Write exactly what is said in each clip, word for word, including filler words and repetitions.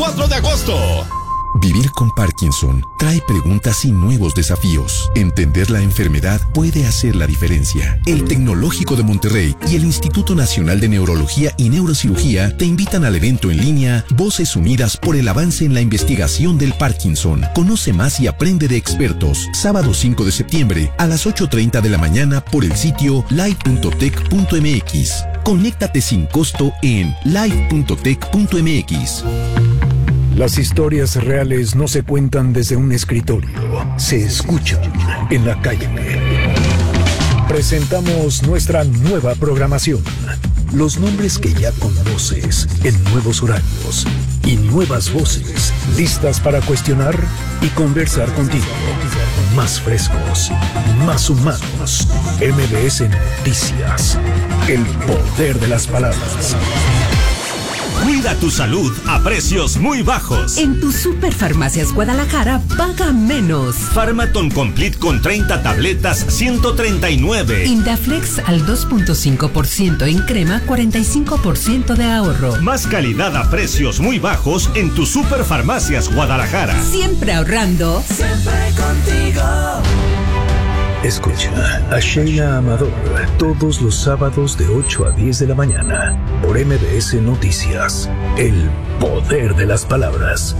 cuatro de agosto. Vivir con Parkinson trae preguntas y nuevos desafíos. Entender la enfermedad puede hacer la diferencia. El Tecnológico de Monterrey y el Instituto Nacional de Neurología y Neurocirugía te invitan al evento en línea Voces Unidas por el Avance en la Investigación del Parkinson. Conoce más y aprende de expertos. Sábado cinco de septiembre a las ocho treinta de la mañana por el sitio live punto tech punto m x. Conéctate sin costo en live punto tech punto m x. Las historias reales no se cuentan desde un escritorio, se escuchan en la calle. Presentamos nuestra nueva programación. Los nombres que ya conoces en nuevos horarios y nuevas voces listas para cuestionar y conversar contigo. Más frescos, más humanos. M B S Noticias. El poder de las palabras. Cuida tu salud a precios muy bajos. En tu Superfarmacias Guadalajara, paga menos. Pharmaton Complete con treinta tabletas, ciento treinta y nueve. Indaflex al dos punto cinco por ciento en crema, cuarenta y cinco por ciento de ahorro. Más calidad a precios muy bajos en tu Superfarmacias Guadalajara. Siempre ahorrando. Siempre contigo. Escucha a Sheila Amador todos los sábados de ocho a diez de la mañana por M B S Noticias. El poder de las palabras.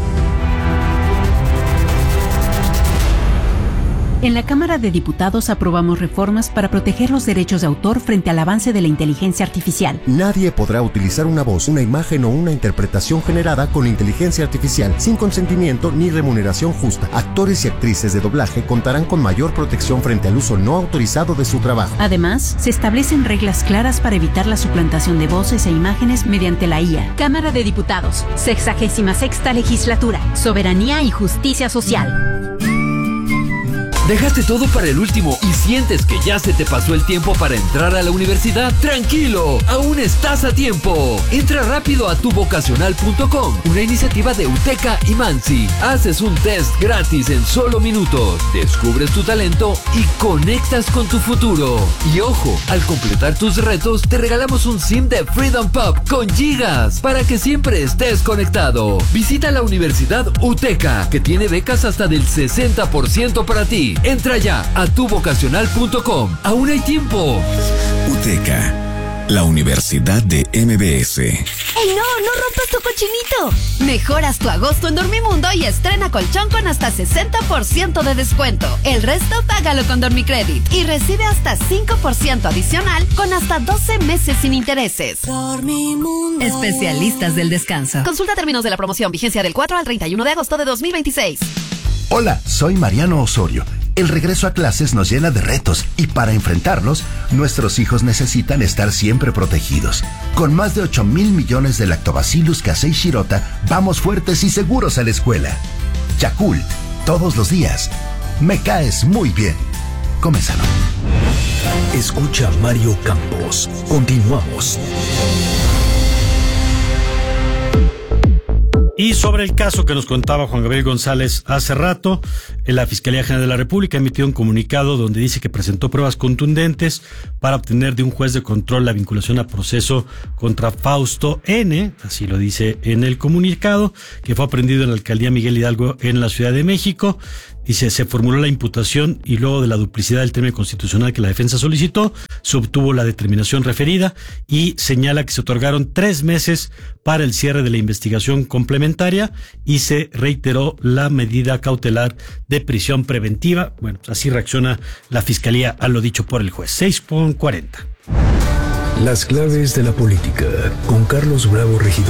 En la Cámara de Diputados aprobamos reformas para proteger los derechos de autor frente al avance de la inteligencia artificial. Nadie podrá utilizar una voz, una imagen o una interpretación generada con inteligencia artificial sin consentimiento ni remuneración justa. Actores y actrices de doblaje contarán con mayor protección frente al uso no autorizado de su trabajo. Además, se establecen reglas claras para evitar la suplantación de voces e imágenes mediante la I A. Cámara de Diputados, sexagésima sexta legislatura, soberanía y justicia social. ¿Dejaste todo para el último y sientes que ya se te pasó el tiempo para entrar a la universidad? ¡Tranquilo! ¡Aún estás a tiempo! Entra rápido a tu vocacional punto com, una iniciativa de UTECA y Mansi. Haces un test gratis en solo minutos, descubres tu talento y conectas con tu futuro. Y ojo, al completar tus retos te regalamos un SIM de Freedom Pop con gigas para que siempre estés conectado. Visita la Universidad UTECA, que tiene becas hasta del sesenta por ciento para ti. Entra ya a tu vocacional punto com. Aún hay tiempo. UTECA, la Universidad de M B S. ¡Ey, no! ¡No rompas tu cochinito! Mejoras tu agosto en Dormimundo y estrena colchón con hasta sesenta por ciento de descuento. El resto págalo con Dormicredit y recibe hasta cinco por ciento adicional con hasta doce meses sin intereses. Dormimundo. Especialistas del descanso. Consulta términos de la promoción. Vigencia del cuatro al treinta y uno de agosto de dos mil veintiséis. Hola, soy Mariano Osorio. El regreso a clases nos llena de retos y para enfrentarlos, nuestros hijos necesitan estar siempre protegidos. Con más de ocho mil millones de Lactobacillus casei shirota, vamos fuertes y seguros a la escuela. Yakult, todos los días. Me caes muy bien. Come sano. Escucha a Mario Campos. Continuamos. Y sobre el caso que nos contaba Juan Gabriel González hace rato, la Fiscalía General de la República ha emitido un comunicado donde dice que presentó pruebas contundentes para obtener de un juez de control la vinculación a proceso contra Fausto N., así lo dice en el comunicado, que fue aprendido en la Alcaldía Miguel Hidalgo en la Ciudad de México. Dice, se formuló la imputación y luego de la duplicidad del término constitucional que la defensa solicitó, se obtuvo la determinación referida y señala que se otorgaron tres meses para el cierre de la investigación complementaria y se reiteró la medida cautelar de prisión preventiva. Bueno, pues así reacciona la Fiscalía a lo dicho por el juez. seis con cuarenta. Las claves de la política con Carlos Bravo Regidor.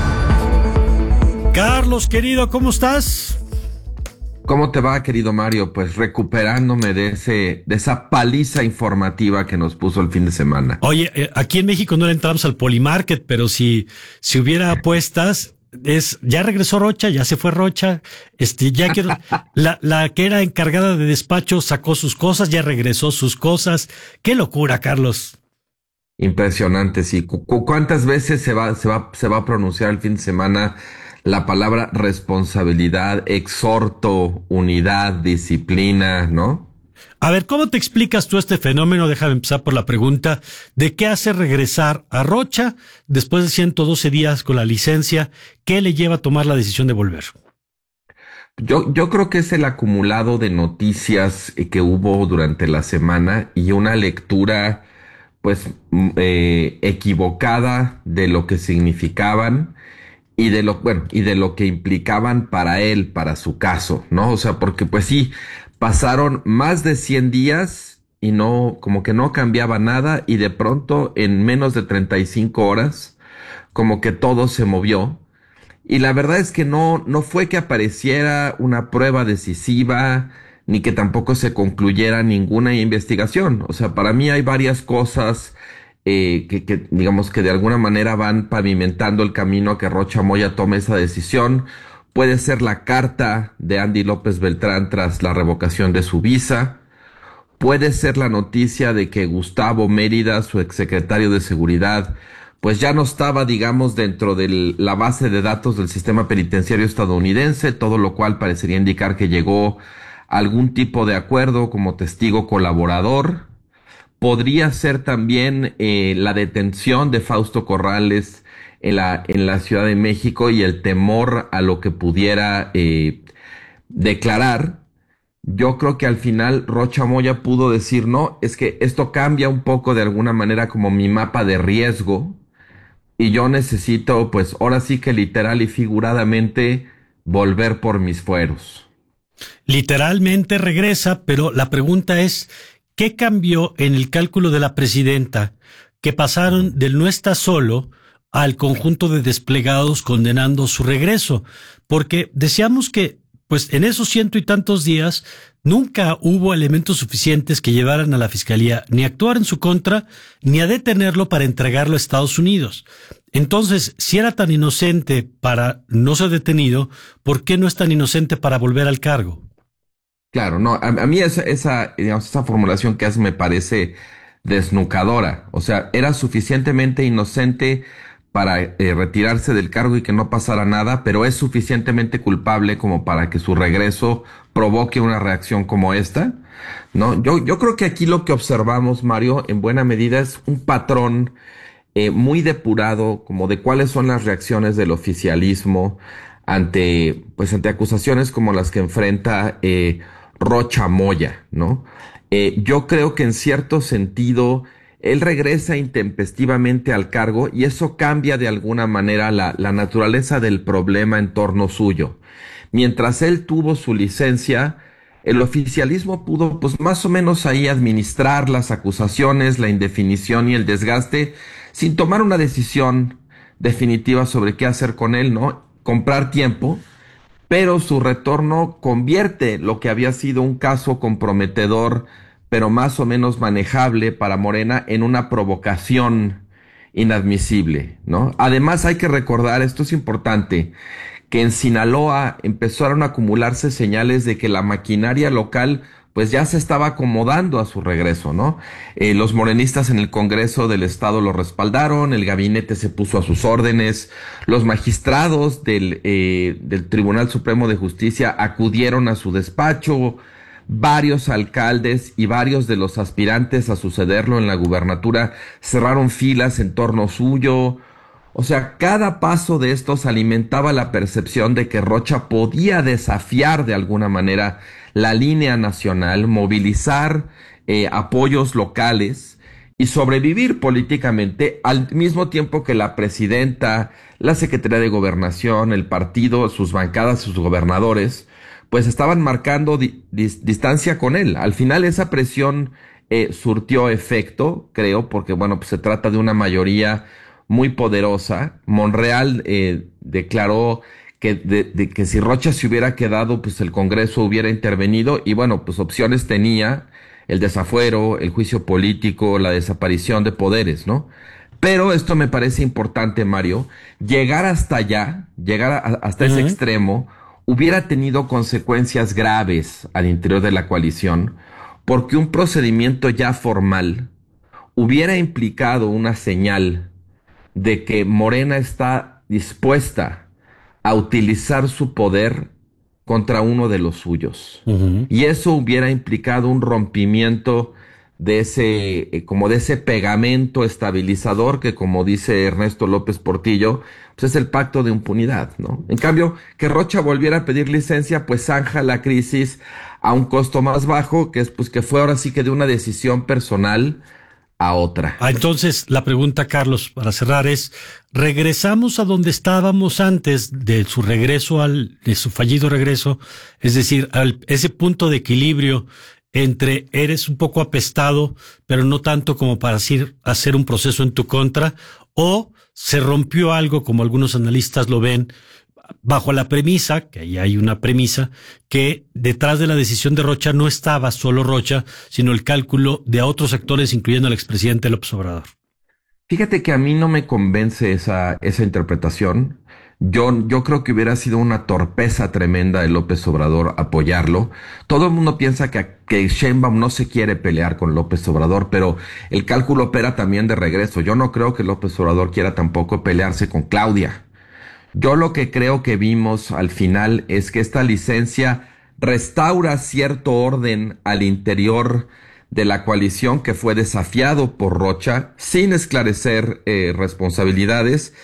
Carlos, querido, ¿cómo estás? ¿Cómo te va, querido Mario? Pues recuperándome de ese, de esa paliza informativa que nos puso el fin de semana. Oye, eh, aquí en México no le entramos al Polimarket, pero si, si hubiera apuestas, es, ya regresó Rocha, ya se fue Rocha, este, ya que la, la que era encargada de despacho sacó sus cosas, ya regresó sus cosas. ¡Qué locura, Carlos! Impresionante, sí. ¿Cu- ¿Cuántas veces se va, se va, se va a pronunciar el fin de semana la palabra responsabilidad, exhorto, unidad, disciplina, ¿no? A ver, ¿cómo te explicas tú este fenómeno? Déjame empezar por la pregunta de qué hace regresar a Rocha después de ciento doce días con la licencia. ¿Qué le lleva a tomar la decisión de volver? Yo, yo creo que es el acumulado de noticias que hubo durante la semana y una lectura, pues, eh, equivocada de lo que significaban y de lo, bueno, y de lo que implicaban para él, para su caso, ¿no? O sea, porque pues sí, pasaron más de cien días y no, como que no cambiaba nada y de pronto en menos de treinta y cinco horas, como que todo se movió. Y la verdad es que no, no fue que apareciera una prueba decisiva, ni que tampoco se concluyera ninguna investigación. O sea, para mí hay varias cosas eh, que, que, digamos, que de alguna manera van pavimentando el camino a que Rocha Moya tome esa decisión. Puede ser la carta de Andy López Beltrán tras la revocación de su visa. Puede ser la noticia de que Gustavo Mérida, su exsecretario de Seguridad, pues ya no estaba, digamos, dentro de la base de datos del sistema penitenciario estadounidense, todo lo cual parecería indicar que llegó a algún tipo de acuerdo como testigo colaborador. Podría ser también eh, la detención de Fausto Corrales en la, en la Ciudad de México y el temor a lo que pudiera eh, declarar. Yo creo que al final Rocha Moya pudo decir, no, es que esto cambia un poco de alguna manera como mi mapa de riesgo. Y yo necesito, pues, ahora sí que literal y figuradamente volver por mis fueros. Literalmente regresa, pero la pregunta es, ¿qué cambió en el cálculo de la presidenta que pasaron del no está solo al conjunto de desplegados condenando su regreso? Porque decíamos que, pues, en esos ciento y tantos días nunca hubo elementos suficientes que llevaran a la fiscalía ni a actuar en su contra, ni a detenerlo para entregarlo a Estados Unidos. Entonces, si era tan inocente para no ser detenido, ¿por qué no es tan inocente para volver al cargo? Claro, no, a, a mí esa, esa, digamos, esa formulación que hace me parece desnucadora. O sea, era suficientemente inocente para eh, retirarse del cargo y que no pasara nada, pero es suficientemente culpable como para que su regreso provoque una reacción como esta, ¿no? Yo, yo creo que aquí lo que observamos, Mario, en buena medida es un patrón eh, muy depurado, como de cuáles son las reacciones del oficialismo ante, pues, ante acusaciones como las que enfrenta eh, Rocha Moya, ¿no? Eh, yo creo que en cierto sentido él regresa intempestivamente al cargo y eso cambia de alguna manera la, la naturaleza del problema en torno suyo. Mientras él tuvo su licencia, el oficialismo pudo, pues, más o menos ahí administrar las acusaciones, la indefinición y el desgaste sin tomar una decisión definitiva sobre qué hacer con él, ¿no? Comprar tiempo, pero su retorno convierte lo que había sido un caso comprometedor pero más o menos manejable para Morena en una provocación inadmisible, ¿no? Además hay que recordar, esto es importante, que en Sinaloa empezaron a acumularse señales de que la maquinaria local pues ya se estaba acomodando a su regreso, ¿no? Eh, los morenistas en el Congreso del Estado lo respaldaron, el gabinete se puso a sus órdenes, los magistrados del, eh, del Tribunal Supremo de Justicia acudieron a su despacho, varios alcaldes y varios de los aspirantes a sucederlo en la gubernatura cerraron filas en torno suyo. O sea, cada paso de estos alimentaba la percepción de que Rocha podía desafiar de alguna manera la línea nacional, movilizar eh, apoyos locales y sobrevivir políticamente al mismo tiempo que la presidenta, la Secretaría de Gobernación, el partido, sus bancadas, sus gobernadores, pues estaban marcando di- dis- distancia con él. Al final esa presión eh, surtió efecto, creo, porque bueno, pues se trata de una mayoría muy poderosa. Monreal eh, declaró que, de, de, que si Rocha se hubiera quedado, pues el Congreso hubiera intervenido y bueno, pues opciones tenía: el desafuero, el juicio político, la desaparición de poderes, ¿no? Pero esto me parece importante, Mario, llegar hasta allá, llegar a, hasta uh-huh. ese extremo, hubiera tenido consecuencias graves al interior de la coalición, porque un procedimiento ya formal hubiera implicado una señal de que Morena está dispuesta a utilizar su poder contra uno de los suyos. Uh-huh. Y eso hubiera implicado un rompimiento de ese, eh, como de ese pegamento estabilizador que, como dice Ernesto López Portillo, pues es el pacto de impunidad, ¿no? En cambio, que Rocha volviera a pedir licencia, pues zanja la crisis a un costo más bajo, que es pues que fue ahora sí que de una decisión personal a otra. Ah, entonces, la pregunta, Carlos, para cerrar es, ¿regresamos a donde estábamos antes de su regreso al, de su fallido regreso? Es decir, al, ese punto de equilibrio entre eres un poco apestado, pero no tanto como para hacer, hacer un proceso en tu contra, o se rompió algo, como algunos analistas lo ven, bajo la premisa, que ahí hay una premisa, que detrás de la decisión de Rocha no estaba solo Rocha, sino el cálculo de otros actores, incluyendo al expresidente López Obrador. Fíjate que a mí no me convence esa, esa interpretación. Yo, yo creo que hubiera sido una torpeza tremenda de López Obrador apoyarlo. Todo el mundo piensa que, que Sheinbaum no se quiere pelear con López Obrador, pero el cálculo opera también de regreso. Yo no creo que López Obrador quiera tampoco pelearse con Claudia. Yo lo que creo que vimos al final es que esta licencia restaura cierto orden al interior de la coalición que fue desafiado por Rocha sin esclarecer eh, responsabilidades,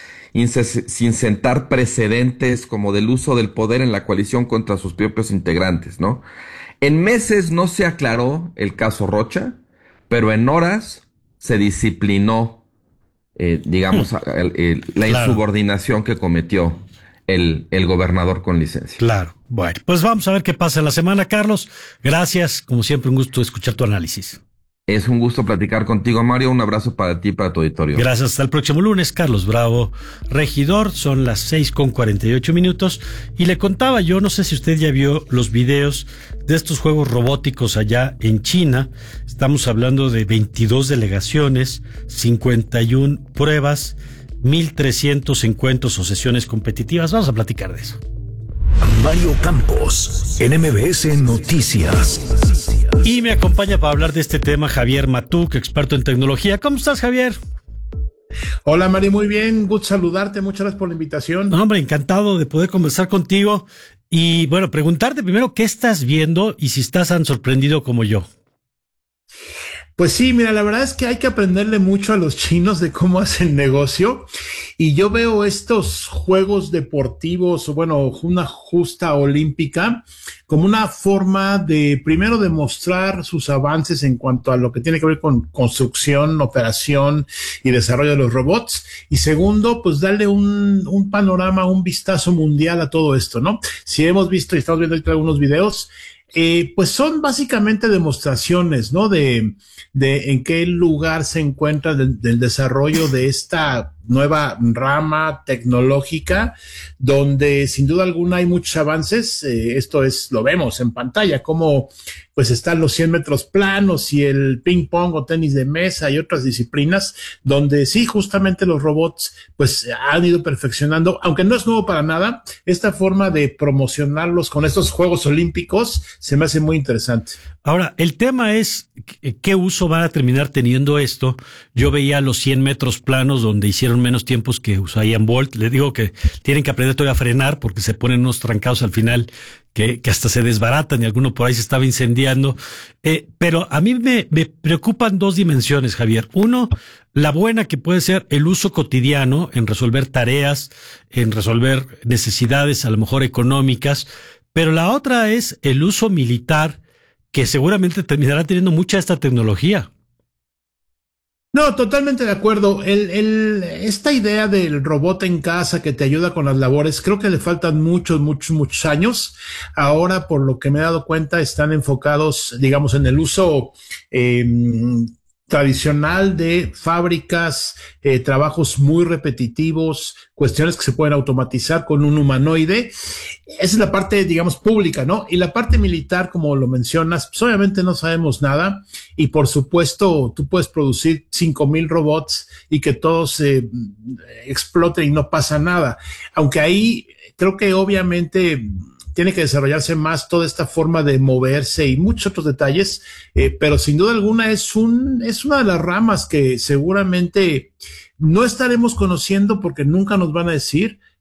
sin sentar precedentes como del uso del poder en la coalición contra sus propios integrantes, ¿no? En meses no se aclaró el caso Rocha, pero en horas se disciplinó, eh, digamos, el, el, la claro. insubordinación que cometió el, el gobernador con licencia. Claro. Bueno, pues vamos a ver qué pasa en la semana, Carlos. Gracias, como siempre, un gusto escuchar tu análisis. Es un gusto platicar contigo, Mario. Un abrazo para ti y para tu auditorio. Gracias. Hasta el próximo lunes. Carlos Bravo, regidor. Son las seis con cuarenta y ocho minutos. Y le contaba yo, no sé si usted ya vio los videos de estos juegos robóticos allá en China. Estamos hablando de veintidós delegaciones, cincuenta y una pruebas, mil trescientos encuentros o sesiones competitivas. Vamos a platicar de eso. Mario Campos, en M B S Noticias. Y me acompaña para hablar de este tema Javier Matuk, experto en tecnología. ¿Cómo estás, Javier? Hola, Mari, muy bien. Gusto saludarte. Muchas gracias por la invitación. No, hombre, encantado de poder conversar contigo. Y bueno, preguntarte primero qué estás viendo y si estás tan sorprendido como yo. Pues sí, mira, la verdad es que hay que aprenderle mucho a los chinos de cómo hacen negocio. Y yo veo estos juegos deportivos, o bueno, una justa olímpica, como una forma de, primero, demostrar sus avances en cuanto a lo que tiene que ver con construcción, operación y desarrollo de los robots. Y segundo, pues darle un, un panorama, un vistazo mundial a todo esto, ¿no? Si hemos visto y estamos viendo ahorita algunos videos, Eh, pues son básicamente demostraciones, ¿no? De, de en qué lugar se encuentra del, del desarrollo de esta nueva rama tecnológica, donde sin duda alguna hay muchos avances. Eh, esto es, lo vemos en pantalla, como pues están los cien metros planos y el ping pong o tenis de mesa y otras disciplinas, donde sí, justamente los robots pues han ido perfeccionando, aunque no es nuevo para nada, esta forma de promocionarlos con estos Juegos Olímpicos se me hace muy interesante. Ahora, el tema es qué uso van a terminar teniendo esto. Yo veía los cien metros planos donde hicieron menos tiempos que Usain Bolt. Les digo que tienen que aprender todavía a frenar porque se ponen unos trancados al final que, que hasta se desbaratan y alguno por ahí se estaba incendiando. Eh, pero a mí me, me preocupan dos dimensiones, Javier. Uno, la buena que puede ser el uso cotidiano en resolver tareas, en resolver necesidades a lo mejor económicas, pero la otra es el uso militar, que seguramente terminará teniendo mucha esta tecnología. No, totalmente de acuerdo. El, el, esta idea del robot en casa que te ayuda con las labores, creo que le faltan muchos, muchos, muchos años. Ahora, por lo que me he dado cuenta, están enfocados, digamos, en el uso eh, tradicional de fábricas, eh, trabajos muy repetitivos, cuestiones que se pueden automatizar con un humanoide. Esa es la parte, digamos, pública, ¿no? Y la parte militar, como lo mencionas, pues obviamente no sabemos nada. Y por supuesto, tú puedes producir cinco mil robots y que todos eh, exploten y no pasa nada. Aunque ahí creo que obviamente tiene que desarrollarse más toda esta forma de moverse y muchos otros detalles, eh, pero sin duda alguna es un es una de las ramas que seguramente no estaremos conociendo porque nunca nos van a decir,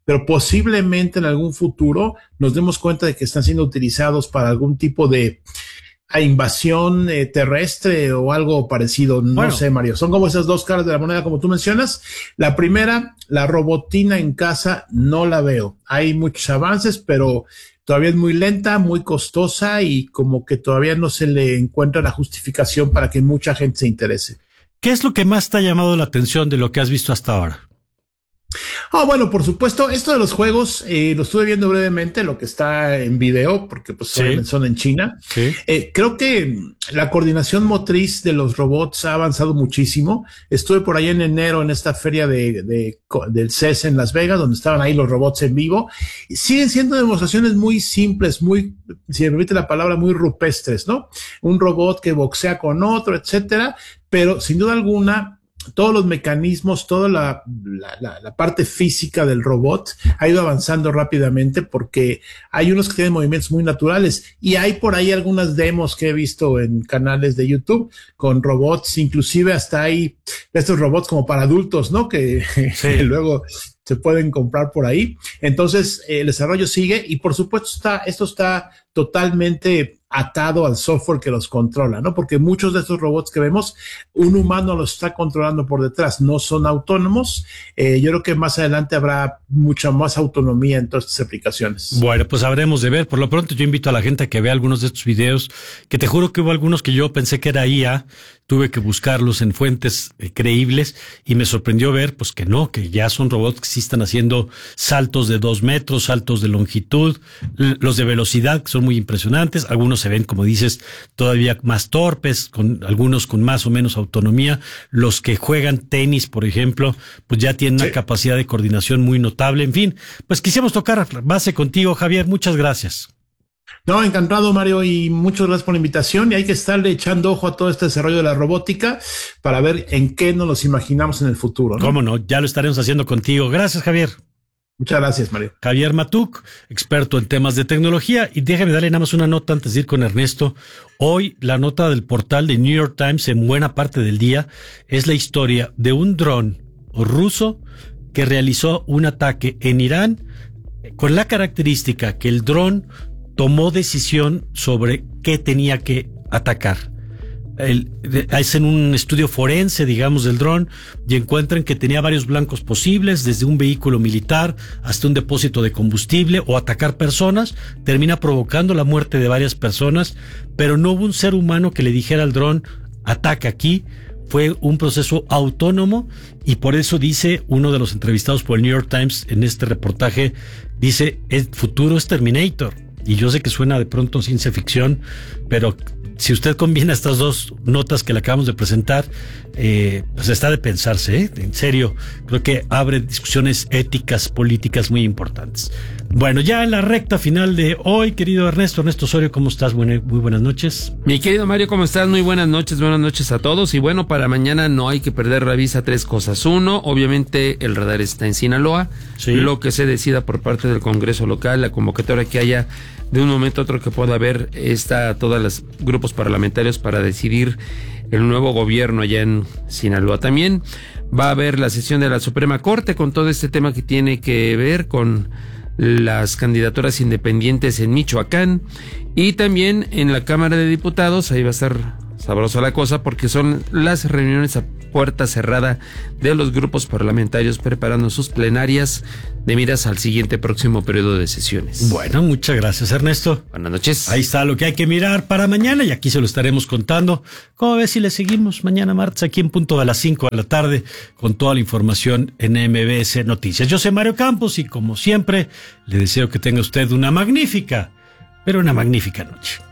pero posiblemente en algún futuro nos demos cuenta de que están siendo utilizados para algún tipo de a invasión eh, terrestre o algo parecido, no bueno. sé, Mario. Son como esas dos caras de la moneda, como tú mencionas. La primera, la robotina en casa, no la veo. Hay muchos avances, pero todavía es muy lenta, muy costosa y como que todavía no se le encuentra la justificación para que mucha gente se interese. ¿Qué es lo que más te ha llamado la atención de lo que has visto hasta ahora? Ah, oh, bueno, por supuesto, esto de los juegos, eh, lo estuve viendo brevemente, lo que está en video, porque pues sí. son en China. Sí. Eh, creo que la coordinación motriz de los robots ha avanzado muchísimo. Estuve por ahí en enero en esta feria de, de, del C E S en Las Vegas, donde estaban ahí los robots en vivo. Y siguen siendo demostraciones muy simples, muy, si me permite la palabra, muy rupestres, ¿no? Un robot que boxea con otro, etcétera. Pero sin duda alguna, todos los mecanismos, toda la, la, la, la parte física del robot ha ido avanzando rápidamente porque hay unos que tienen movimientos muy naturales y hay por ahí algunas demos que he visto en canales de YouTube con robots, inclusive hasta hay estos robots como para adultos, ¿no? Que, sí. que luego se pueden comprar por ahí. Entonces, eh, el desarrollo sigue y por supuesto está, esto está totalmente atado al software que los controla, ¿no? Porque muchos de estos robots que vemos, un humano los está controlando por detrás, no son autónomos. Eh, yo creo que más adelante habrá mucha más autonomía en todas estas aplicaciones. Bueno, pues habremos de ver. Por lo pronto yo invito a la gente a que vea algunos de estos videos, que te juro que hubo algunos que yo pensé que era I A, tuve que buscarlos en fuentes eh, creíbles y me sorprendió ver pues que no, que ya son robots que sí están haciendo saltos de dos metros, saltos de longitud, los de velocidad que son muy impresionantes, algunos se ven, como dices, todavía más torpes, con algunos con más o menos autonomía. Los que juegan tenis, por ejemplo, pues ya tienen sí. una capacidad de coordinación muy notable. En fin, pues quisimos tocar base contigo, Javier. Muchas gracias. No, encantado, Mario, y muchas gracias por la invitación. Y hay que estarle echando ojo a todo este desarrollo de la robótica para ver en qué nos los imaginamos en el futuro, ¿no? Cómo no, ya lo estaremos haciendo contigo. Gracias, Javier. Muchas gracias, Mario. Javier Matuk, experto en temas de tecnología. Y déjame darle nada más una nota antes de ir con Ernesto. Hoy la nota del portal de New York Times en buena parte del día es la historia de un dron ruso que realizó un ataque en Irán con la característica que el dron tomó decisión sobre qué tenía que atacar. El, hacen un estudio forense, digamos, del dron y encuentran que tenía varios blancos posibles, desde un vehículo militar hasta un depósito de combustible o atacar personas. Termina provocando la muerte de varias personas, pero no hubo un ser humano que le dijera al dron, ataca aquí. Fue un proceso autónomo y por eso dice uno de los entrevistados por el New York Times en este reportaje, dice, el futuro es Terminator. Y yo sé que suena de pronto ciencia ficción, pero si usted combina estas dos notas que le acabamos de presentar, eh, pues está de pensarse, ¿eh? En serio, creo que abre discusiones éticas, políticas muy importantes. Bueno, ya en la recta final de hoy, querido Ernesto, Ernesto Osorio, ¿cómo estás? Muy, muy buenas noches. Mi querido Mario, ¿cómo estás? Muy buenas noches, buenas noches a todos. Y bueno, para mañana no hay que perder la vista tres cosas. Uno, obviamente el radar está en Sinaloa, sí. Lo que se decida por parte del Congreso local, la convocatoria que haya de un momento a otro que pueda haber, está todos los grupos parlamentarios para decidir el nuevo gobierno allá en Sinaloa. También va a haber la sesión de la Suprema Corte con todo este tema que tiene que ver con las candidaturas independientes en Michoacán y también en la Cámara de Diputados. Ahí va a estar sabrosa la cosa porque son las reuniones a puerta cerrada de los grupos parlamentarios preparando sus plenarias de miras al siguiente próximo periodo de sesiones. Bueno, muchas gracias, Ernesto. Buenas noches. Ahí está lo que hay que mirar para mañana y aquí se lo estaremos contando. ¿Cómo ves si le seguimos mañana martes aquí en punto de las cinco de la tarde con toda la información en M B S Noticias? Yo soy Mario Campos y como siempre le deseo que tenga usted una magnífica, pero una magnífica noche.